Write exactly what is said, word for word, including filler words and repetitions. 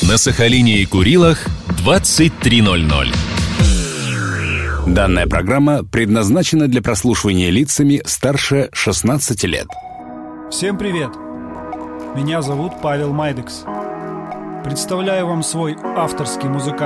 На Сахалине и Курилах двадцать три ноль ноль. Данная программа предназначена для прослушивания лицами старше шестнадцати лет. Всем привет! Меня зовут Павел Майдекс. Представляю вам свой авторский музыкальный